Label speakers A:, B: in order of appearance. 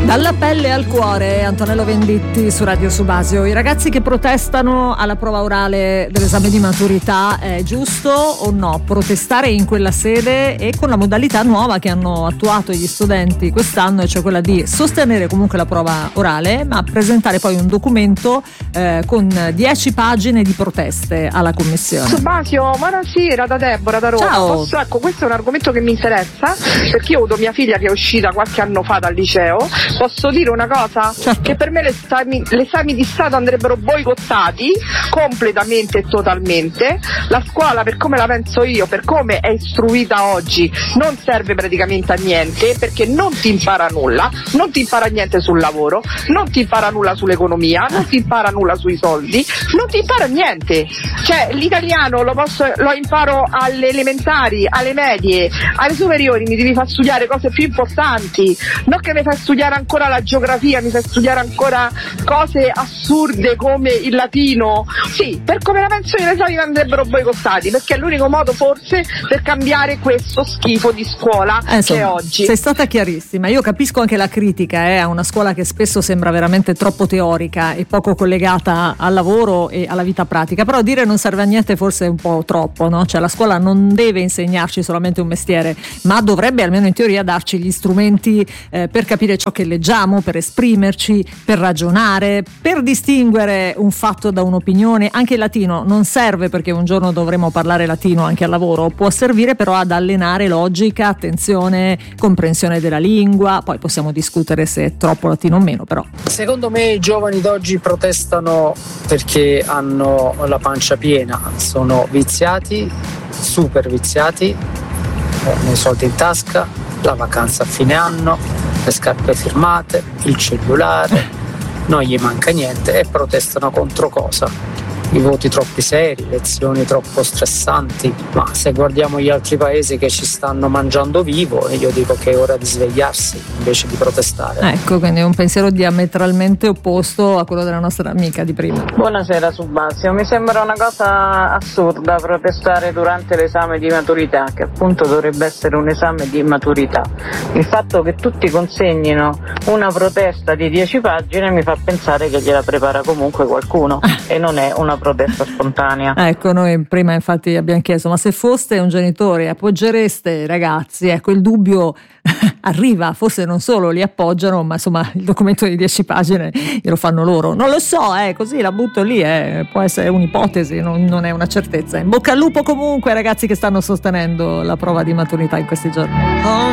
A: Dalla pelle al cuore, Antonello Venditti su Radio Subasio. I ragazzi che protestano alla prova orale dell'esame di maturità, è giusto o no protestare in quella sede e con la modalità nuova che hanno attuato gli studenti quest'anno, cioè quella di sostenere comunque la prova orale ma presentare poi un documento con 10 pagine di proteste alla commissione.
B: Subasio, buonasera, da Deborah, da Roma.
A: Ciao.
B: Ecco, questo è un argomento che mi interessa perché io ho avuto mia figlia che è uscita qualche anno fa dal liceo. Posso dire una cosa?
A: Certo.
B: Che per me gli esami di Stato andrebbero boicottati completamente e totalmente. La scuola, per come la penso io, per come è istruita oggi, non serve praticamente a niente, perché non ti impara nulla, non ti impara niente sul lavoro, non ti impara nulla sull'economia, non ti impara nulla sui soldi, non ti impara niente. Cioè l'italiano lo imparo alle elementari, alle medie, alle superiori mi devi far studiare cose più importanti, non che mi fai studiare ancora la geografia, mi fai studiare ancora cose assurde come il latino. Sì, per come la penso io, gli esami andrebbero boicottati, perché è l'unico modo forse per cambiare questo schifo di scuola che è oggi.
A: Sei stata chiarissima. Io capisco anche la critica a una scuola che spesso sembra veramente troppo teorica e poco collegata al lavoro e alla vita pratica, però dire non serve a niente forse è un po' troppo, no? Cioè la scuola non deve insegnarci solamente un mestiere, ma dovrebbe almeno in teoria darci gli strumenti per capire ciò che leggiamo, per esprimerci, per ragionare, per distinguere un fatto da un'opinione. Anche il latino non serve perché un giorno dovremo parlare latino anche al lavoro, può servire però ad allenare logica, attenzione, comprensione della lingua. Poi possiamo discutere se è troppo latino o meno, però
C: secondo me i giovani d'oggi protestano perché hanno la pancia piena, sono viziati, super viziati, hanno i soldi in tasca, la vacanza a fine anno, le scarpe firmate, il cellulare, non gli manca niente e protestano contro cosa? I voti troppo seri, lezioni troppo stressanti, ma se guardiamo gli altri paesi che ci stanno mangiando vivo, io dico che è ora di svegliarsi invece di protestare.
A: Ecco, quindi è un pensiero diametralmente opposto a quello della nostra amica di prima.
D: Buonasera Subasio, mi sembra una cosa assurda protestare durante l'esame di maturità, che appunto dovrebbe essere un esame di maturità. Il fatto che tutti consegnino una protesta di 10 pagine mi fa pensare che gliela prepara comunque qualcuno e non è una protesta spontanea.
A: Ecco, noi prima infatti abbiamo chiesto: ma se foste un genitore appoggereste i ragazzi? Ecco, il dubbio arriva, forse non solo li appoggiano, ma insomma il documento di 10 pagine glielo fanno loro. Non lo so, così la butto lì, può essere un'ipotesi, non è una certezza. In bocca al lupo comunque ai ragazzi che stanno sostenendo la prova di maturità in questi giorni.